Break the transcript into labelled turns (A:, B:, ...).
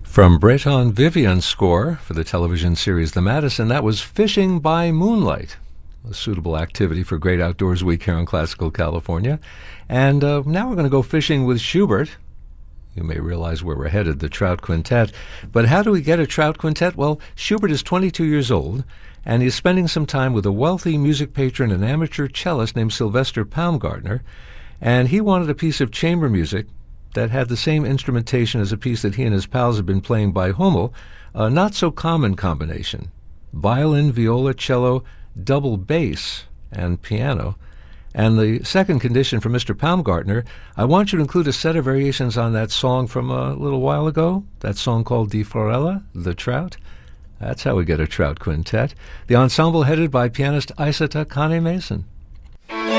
A: From Breton Vivian's score for the television series The Madison, that was Fishing by Moonlight, a suitable activity for Great Outdoors Week here in Classical California. And now we're going to go fishing with Schubert. You may realize where we're headed, the Trout Quintet. But how do we get a Trout Quintet? Well, Schubert is 22 years old, and he's spending some time with a wealthy music patron and amateur cellist named Sylvester Paumgartner, and he wanted a piece of chamber music that had the same instrumentation as a piece that he and his pals had been playing by Hummel, a not-so-common combination: violin, viola, cello, double bass, and piano. And the second condition for Mr. Paumgartner, I want you to include a set of variations on that song from a little while ago, that song called Die Forelle, The Trout. That's how we get a Trout Quintet. The ensemble headed by pianist Isata Kane Mason.